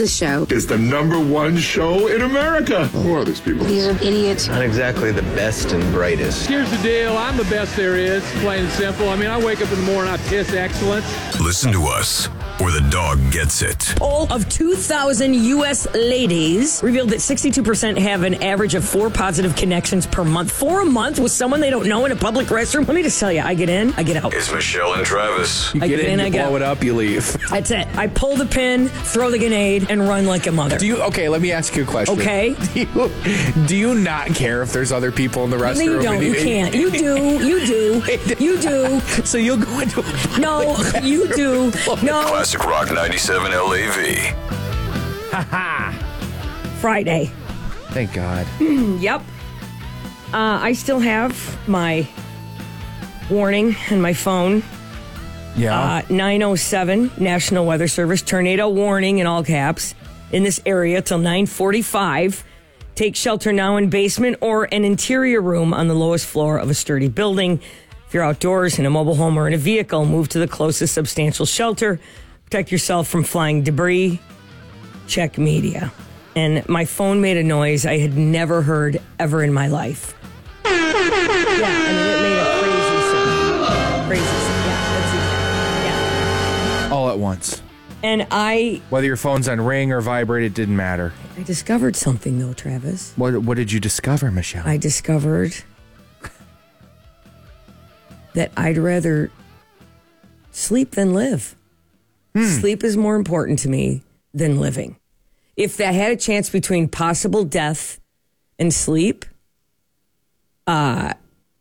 This show is the #1 show in America. Who are these people? These are idiots. Not exactly the best and brightest. Here's the deal. I'm the best there is, plain and simple. I mean, I wake up in the morning, I piss excellence. Listen to us, or the dog gets it. Poll of 2,000 U.S. ladies revealed that 62% have an average of 4 positive connections per month. 4 a month with someone they don't know in a public restroom? Let me just tell you, I get in, I get out. It's Michelle and Travis. You I get in, I you blow it up, you leave. That's it. I pull the pin, throw the grenade, and run like a mother. Okay, let me ask you a question. Okay. Do you not care if there's other people in the restroom? No, you don't. You can't. You do. You do. You do. So you'll go into a... No, you do. No. Classic Rock 97 LAV. Friday. Thank God. Yep. I still have my warning in my phone. Yeah. 9:07 National Weather Service tornado warning in all caps in this area till 9:45. Take shelter now in basement or an interior room on the lowest floor of a sturdy building. If you're outdoors in a mobile home or in a vehicle, move to the closest substantial shelter. Protect yourself from flying debris. Check media. And my phone made a noise I had never heard ever in my life. Yeah, I mean, it made a crazy sound. Crazy sound. Yeah, that's exactly. Yeah. All at once. And Whether your phone's on ring or vibrate, it didn't matter. I discovered something, though, Travis. What did you discover, Michelle? I discovered that I'd rather sleep than live. Sleep is more important to me than living. If I had a chance between possible death and sleep, I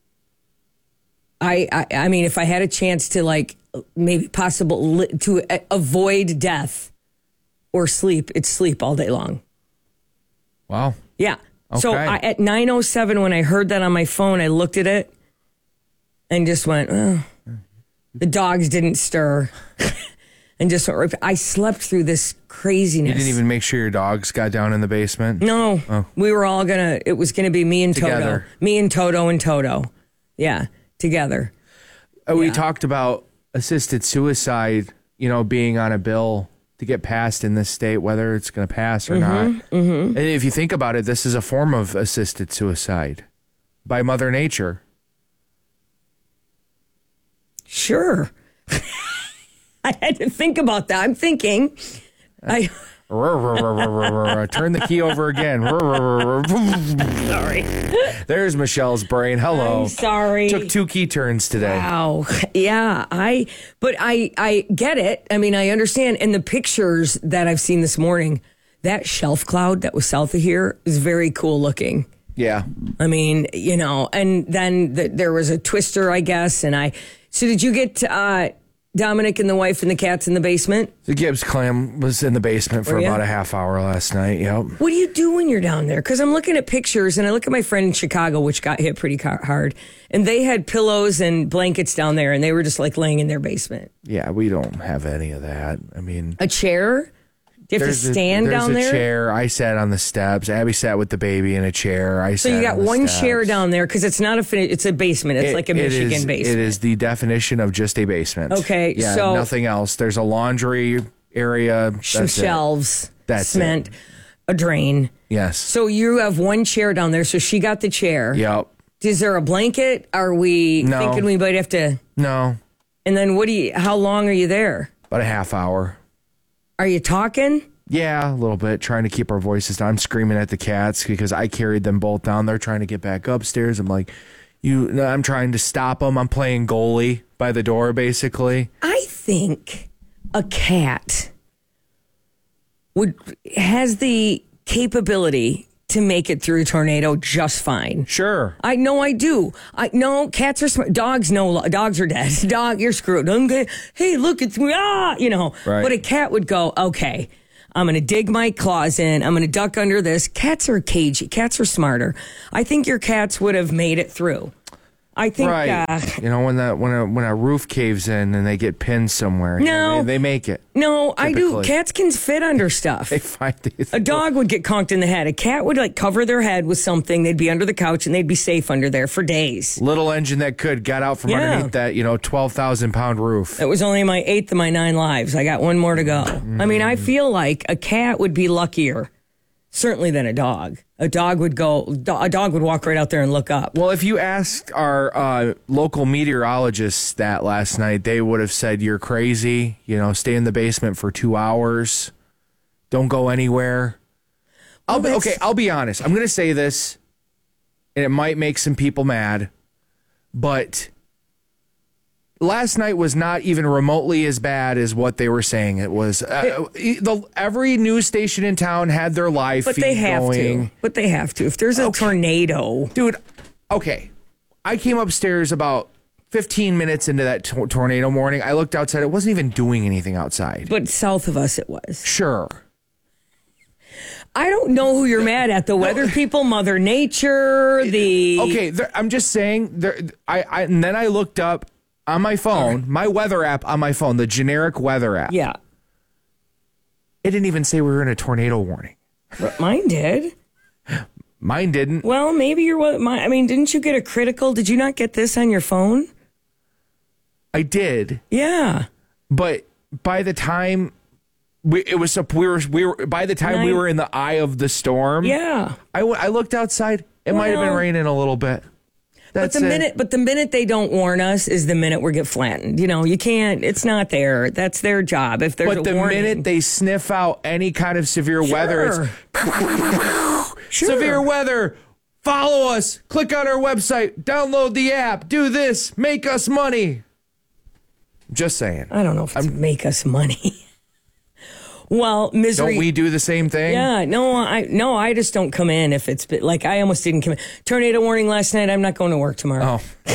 mean, if I had a chance to maybe to avoid death or sleep, it's sleep all day long. Wow. Yeah. Okay. So at 9:07, when I heard that on my phone, I looked at it and just went, oh. The dogs didn't stir. And just I slept through this craziness. You didn't even make sure your dogs got down in the basement? No. Oh. We were all it was going to be me and Together. Toto. Me and Toto and Toto. Yeah, together. We talked about assisted suicide, being on a bill to get passed in this state, whether it's going to pass or not. And if you think about it, this is a form of assisted suicide by Mother Nature. Sure. I had to think about that. I'm thinking. Turn the key over again. Sorry. There's Michelle's brain. Hello. I'm sorry. Took 2 key turns today. Wow. Yeah. But I get it. I mean, I understand. And the pictures that I've seen this morning, that shelf cloud that was south of here is very cool looking. Yeah. I mean, and then there was a twister, I guess. So did you get Dominic and the wife and the cats in the basement? The Gibbs clam was in the basement for about a half hour last night. Yep. What do you do when you're down there? Because I'm looking at pictures and I look at my friend in Chicago, which got hit pretty hard. And they had pillows and blankets down there and they were just laying in their basement. Yeah, we don't have any of that. I mean, a chair? Do you have to stand down there? There's a chair. I sat on the steps. Abby sat with the baby in a chair. So you got one chair down there because it's not it's a basement. It's like a Michigan basement. It is the definition of just a basement. Okay, yeah, so nothing else. There's a laundry area, some shelves, that's cement, a drain. Yes. So you have one chair down there. So she got the chair. Yep. Is there a blanket? Are we thinking we might have to? No. And then how long are you there? About a half hour. Are you talking? Yeah, a little bit, trying to keep our voices down. I'm screaming at the cats because I carried them both down. They're trying to get back upstairs. I'm like, I'm trying to stop them. I'm playing goalie by the door, basically. I think a cat has the capability to make it through a tornado just fine. Sure. I know I do. Cats are smart. Dogs, no, dogs are dead. Dog, you're screwed. Hey, look, it's me. Right. But a cat would go, okay, I'm going to dig my claws in. I'm going to duck under this. Cats are cagey. Cats are smarter. I think your cats would have made it through. I think Right. When a roof caves in and they get pinned somewhere. No. They make it. No, I do. Typically. Cats can fit under stuff. They find these. A dog would get conked in the head. A cat would like cover their head with something. They'd be under the couch and they'd be safe under there for days. Little engine that could got out from Yeah. underneath that 12,000-pound roof. It was only my 8th of my 9 lives. I got one more to go. I mean, I feel like a cat would be luckier, certainly, than a dog. A dog would walk right out there and look up. Well, if you asked our local meteorologists that last night, they would have said, you're crazy. Stay in the basement for 2 hours. Don't go anywhere. I'll be honest. I'm going to say this, and it might make some people mad, but last night was not even remotely as bad as what they were saying it was. Every news station in town had their live feed going. But they have to. If there's a tornado. Dude, okay. I came upstairs about 15 minutes into that tornado warning. I looked outside. It wasn't even doing anything outside. But south of us it was. Sure. I don't know who you're mad at. The weather people, Mother Nature, Okay, I'm just saying. And then I looked up on my phone, my weather app on my phone, the generic weather app. Yeah. It didn't even say we were in a tornado warning. Mine did. Mine didn't. Well, maybe didn't you get a critical? Did you not get this on your phone? I did. Yeah. But by the time we were in the eye of the storm. Yeah. I looked outside. It might have been raining a little bit. But the minute they don't warn us is the minute we get flattened. You can't. It's not there. That's their job. If there's a warning, minute they sniff out any kind of severe weather, it's severe weather. Follow us. Click on our website. Download the app. Do this. Make us money. Just saying. I don't know if it's make us money. Well, misery. Don't we do the same thing? Yeah, I just don't come in if it's like I almost didn't come in. Tornado warning last night. I'm not going to work tomorrow. Oh,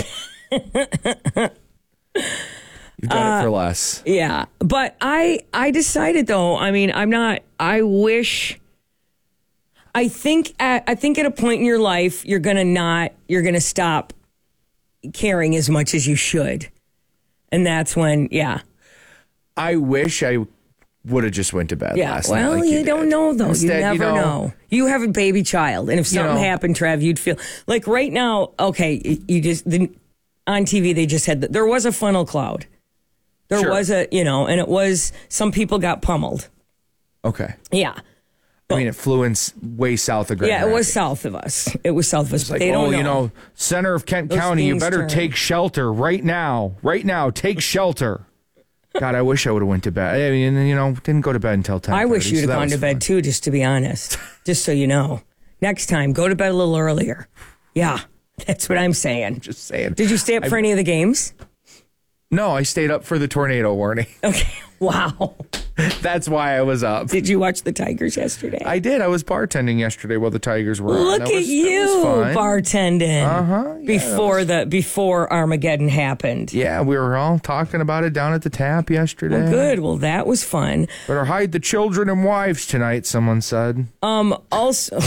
you've done it for less. Yeah, but I decided though. I mean, I'm not. I wish. I think at a point in your life you're gonna stop caring as much as you should, and that's when I wish I would have just went to bed last night. Well, you don't know, though. Instead, you never know. You have a baby child, and if something happened, Trev, you'd feel... Like right now, okay, on TV, they just had... There was a funnel cloud. There was and it was... Some people got pummeled. Okay. Yeah. It flew in way south of Grand Rapids. It was south of us. It's like, they don't know. Center of Kent County, you better take shelter right now. Right now, take shelter. God, I wish I would have went to bed. I mean, didn't go to bed until 10:30. I wish you'd have gone to bed, too, just to be honest. Just so you know. Next time, go to bed a little earlier. Yeah, that's what I'm saying. Just saying. Did you stay up for any of the games? No, I stayed up for the tornado warning. Okay, wow. That's why I was up. Did you watch the Tigers yesterday? I did. I was bartending yesterday while the Tigers were on. Look at you bartending. Before Armageddon happened. Yeah, we were all talking about it down at the tap yesterday. Well, good. Well, that was fun. Better hide the children and wives tonight, someone said. Also,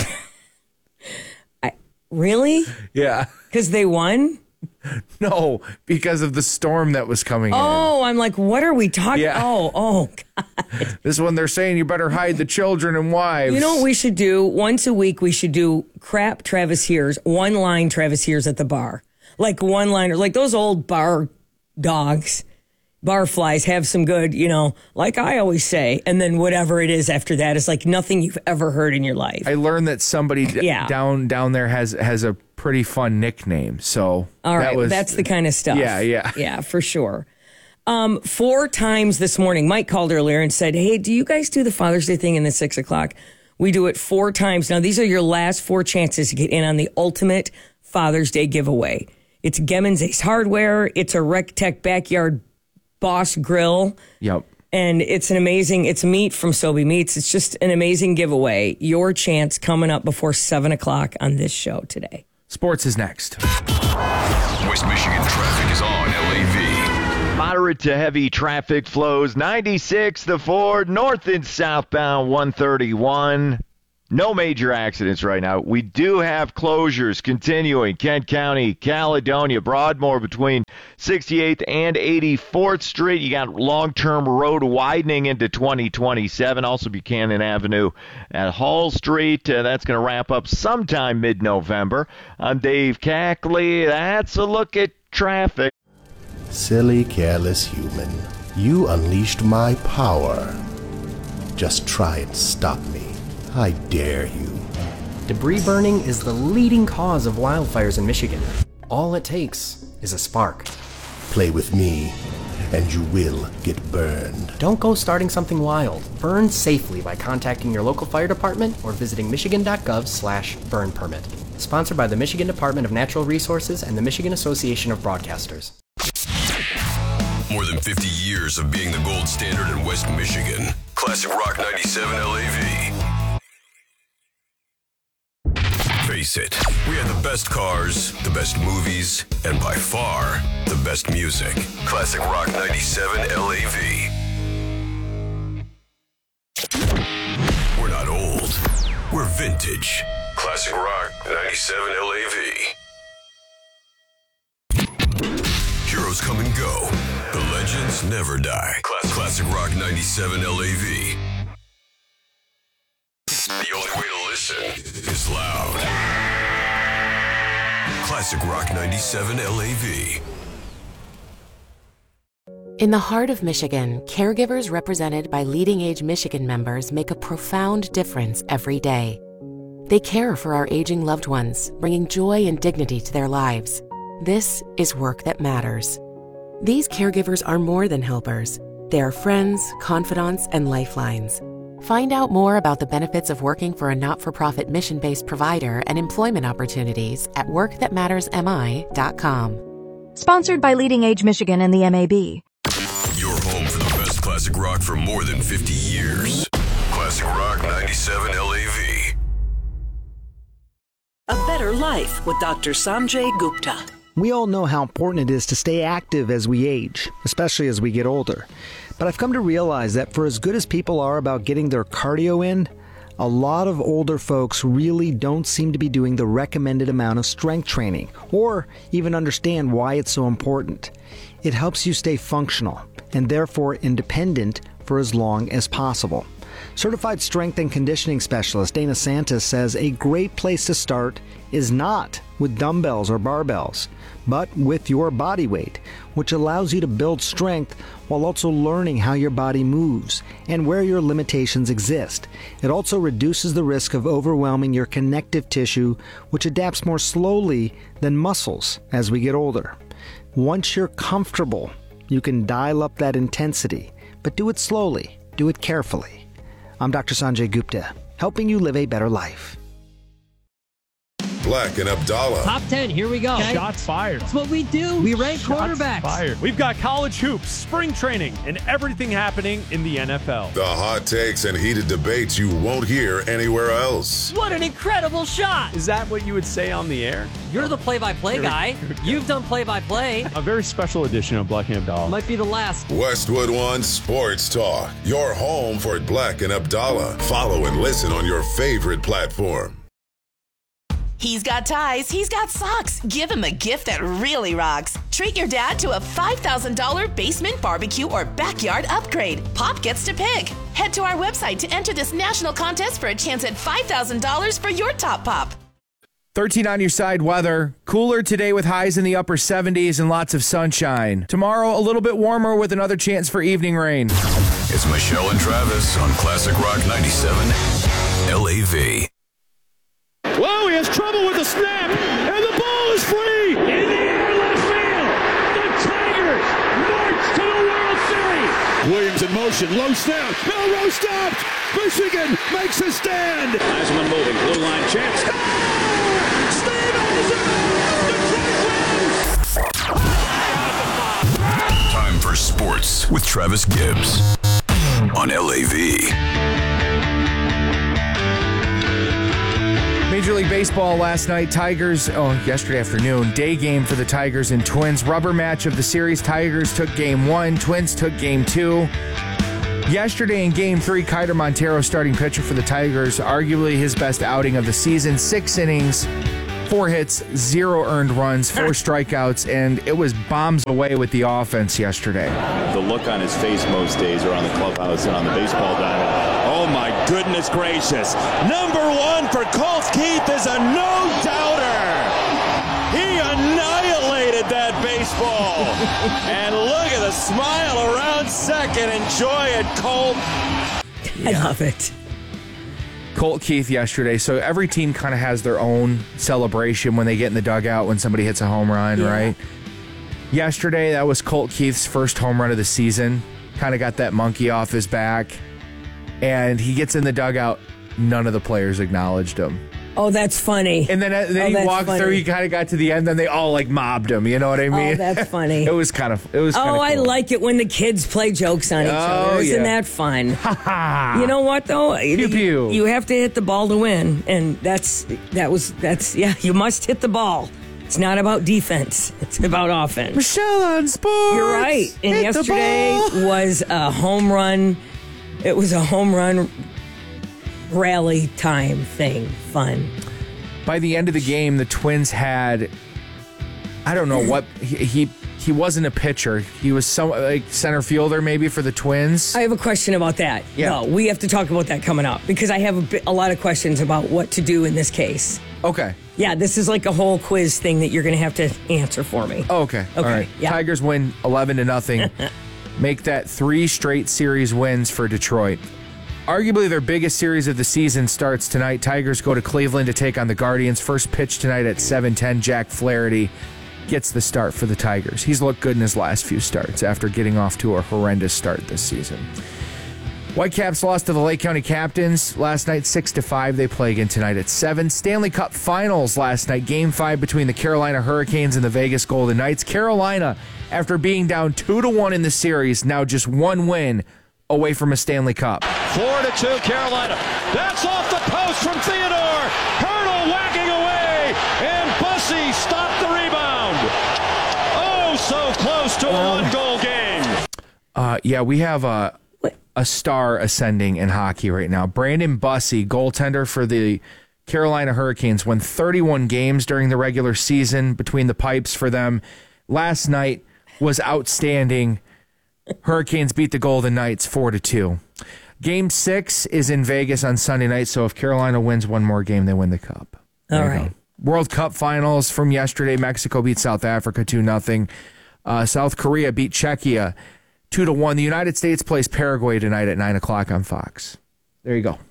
really? Yeah. Because they won? No, because of the storm that was coming in. Oh, I'm like, what are we talking? Yeah. Oh, God. This one, they're saying you better hide the children and wives. You know what we should do? Once a week, we should do crap Travis Hears, one line Travis Hears at the bar. Like one liner, like those old bar dogs, bar flies have some good, like I always say. And then whatever it is after that is like nothing you've ever heard in your life. I learned that somebody down there has a pretty fun nickname. So all right, that's the kind of stuff. Yeah, for sure. 4 times this morning, Mike called earlier and said, "Hey, do you guys do the Father's Day thing in the 6 o'clock?" We do it 4 times. Now, these are your last 4 chances to get in on the ultimate Father's Day giveaway. It's Gemmons Ace Hardware. It's a RecTech Backyard Boss Grill. Yep. And it's it's meat from Sobe Meats. It's just an amazing giveaway. Your chance coming up before 7 o'clock on this show today. Sports is next. West Michigan traffic is on LAV. Moderate to heavy traffic flows 96, the Ford, north and southbound 131. No major accidents right now. We do have closures continuing. Kent County, Caledonia, Broadmoor between 68th and 84th Street. You got long-term road widening into 2027. Also Buchanan Avenue at Hall Street. That's going to wrap up sometime mid-November. I'm Dave Cackley. That's a look at traffic. Silly, careless human. You unleashed my power. Just try and stop me. I dare you. Debris burning is the leading cause of wildfires in Michigan. All it takes is a spark. Play with me, and you will get burned. Don't go starting something wild. Burn safely by contacting your local fire department or visiting michigan.gov/burn permit. Sponsored by the Michigan Department of Natural Resources and the Michigan Association of Broadcasters. More than 50 years of being the gold standard in West Michigan. Classic Rock 97 LAV. Face it, we had the best cars, the best movies, and by far, the best music. Classic Rock 97 LAV. We're not old, we're vintage. Classic Rock 97 LAV. Heroes come and go. The legends never die. Classic Rock 97 LAV. The only way to listen is loud. Classic Rock 97 LAV. In the heart of Michigan, caregivers represented by Leading Age Michigan members make a profound difference every day. They care for our aging loved ones, bringing joy and dignity to their lives. This is work that matters. These caregivers are more than helpers. They are friends, confidants, and lifelines. Find out more about the benefits of working for a not-for-profit mission-based provider and employment opportunities at workthatmattersmi.com. Sponsored by Leading Age Michigan and the MAB. Your home for the best classic rock for more than 50 years. Classic Rock 97 LAV. A Better Life with Dr. Sanjay Gupta. We all know how important it is to stay active as we age, especially as we get older. But I've come to realize that for as good as people are about getting their cardio in, a lot of older folks really don't seem to be doing the recommended amount of strength training, or even understand why it's so important. It helps you stay functional, and therefore independent for as long as possible. Certified strength and conditioning specialist Dana Santos says a great place to start is not with dumbbells or barbells, but with your body weight, which allows you to build strength while also learning how your body moves and where your limitations exist. It also reduces the risk of overwhelming your connective tissue, which adapts more slowly than muscles as we get older. Once you're comfortable, you can dial up that intensity, but do it slowly, do it carefully. I'm Dr. Sanjay Gupta, helping you live a better life. Black and Abdallah. Top 10, here we go. Okay. Shots fired. That's what we do. We rank quarterbacks. Fired. We've got college hoops, spring training, and everything happening in the NFL. The hot takes and heated debates you won't hear anywhere else. What an incredible shot. Is that what you would say on the air? You're the play-by-play guy. You've done play-by-play. A very special edition of Black and Abdallah. Might be the last. Westwood One Sports Talk. Your home for Black and Abdallah. Follow and listen on your favorite platform. He's got ties, he's got socks. Give him a gift that really rocks. Treat your dad to a $5,000 basement barbecue or backyard upgrade. Pop gets to pick. Head to our website to enter this national contest for a chance at $5,000 for your top pop. 13 on your side weather. Cooler today with highs in the upper 70s and lots of sunshine. Tomorrow, a little bit warmer with another chance for evening rain. It's Michelle and Travis on Classic Rock 97 LAV. Whoa, he has trouble with the snap, and the ball is free! In the air, left field! The Tigers march to the World Series! Williams in motion, low snap, Melrose stopped! Michigan makes a stand! Heisman moving, blue line chance. Stevens! Time for sports with Travis Gibbs on LAV. Major League Baseball last night, yesterday afternoon, day game for the Tigers and Twins. Rubber match of the series. Tigers took game 1, Twins took game 2. Yesterday in Game 3, Kiter Montero, starting pitcher for the Tigers, arguably his best outing of the season. 6 innings, 4 hits, 0 earned runs, 4 strikeouts, and it was bombs away with the offense yesterday. The look on his face most days around the clubhouse and on the baseball diamond. Oh, my goodness gracious. Number 1 for Colt Keith is a no-doubter. He annihilated that baseball. And look at the smile around second. Enjoy it, Colt. I love it. Colt Keith yesterday. So every team kind of has their own celebration when they get in the dugout when somebody hits a home run, right? Yesterday, that was Colt Keith's first home run of the season. Kind of got that monkey off his back. And he gets in the dugout. None of the players acknowledged him. Oh, that's funny. And then he walked through. He kind of got to the end. Then they all like mobbed him. You know what I mean? Oh, that's funny. It was kind of. Oh, cool. I like it when the kids play jokes on each other. Isn't that fun? You know what though? Pew pew. You have to hit the ball to win, and that's you must hit the ball. It's not about defense. It's about offense. Michelle on sports. You're right. And hit yesterday was a home run. It was a home run rally time thing. Fun. By the end of the game, the Twins had, I don't know what, he wasn't a pitcher. He was some like center fielder maybe for the Twins. I have a question about that. Yeah. No, we have to talk about that coming up because I have a lot of questions about what to do in this case. Okay. Yeah, this is like a whole quiz thing that you're going to have to answer for me. Oh, okay. All right. Yeah. Tigers win 11-0. Make that 3 straight series wins for Detroit. Arguably their biggest series of the season starts tonight. Tigers go to Cleveland to take on the Guardians. First pitch tonight at 7:10. Jack Flaherty gets the start for the Tigers. He's looked good in his last few starts after getting off to a horrendous start this season. Whitecaps lost to the Lake County Captains last night 6-5. They play again tonight at 7. Stanley Cup Finals last night. Game 5 between the Carolina Hurricanes and the Vegas Golden Knights. Carolina, after being down 2-1 in the series, now just 1 win away from a Stanley Cup. 4-2 Carolina. That's off the post from Theodore. Hurdle whacking away, and Bussey stopped the rebound. Oh, so close to a 1-goal game. Yeah, we have a star ascending in hockey right now. Brandon Bussey, goaltender for the Carolina Hurricanes, won 31 games during the regular season between the pipes for them. Last night was outstanding. Hurricanes beat the Golden Knights 4-2. Game 6 is in Vegas on Sunday night, so if Carolina wins one more game, they win the Cup. All right. World Cup finals from yesterday. Mexico beat South Africa 2-0. South Korea beat Czechia 2-1. The United States plays Paraguay tonight at 9 o'clock on Fox. There you go.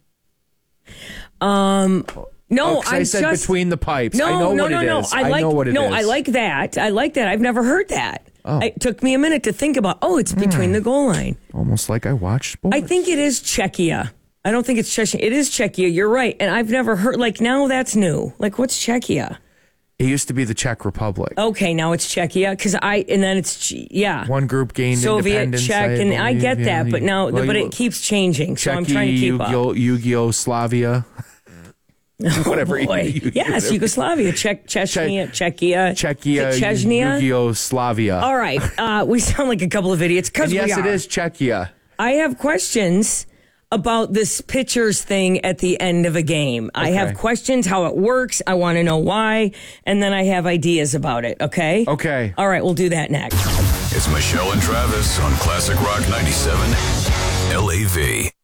No, I said between the pipes. No, I know no, what no, it no. is. I know what it is. I like that. I like that. I've never heard that. Oh. It took me a minute to think about, it's between the goal line. Almost like I watched sports. I think it is Czechia. I don't think it's Czechia. It is Czechia. You're right. And I've never heard, now that's new. What's Czechia? It used to be the Czech Republic. Okay, now it's Czechia. And then it's, One group gained Soviet, independence. Czech, and I get yeah, that, but now, but it keeps changing, so I'm trying to keep up. Yugoslavia. Whatever. Yes, Yugoslavia, Czechia, Chechnya. Yugoslavia. All right, we sound like a couple of idiots because yes, it is Czechia. I have questions about this pitchers thing at the end of a game. Okay. I have questions how it works. I want to know why, and then I have ideas about it. Okay. Okay. All right, we'll do that next. It's Michelle and Travis on Classic Rock 97 LAV.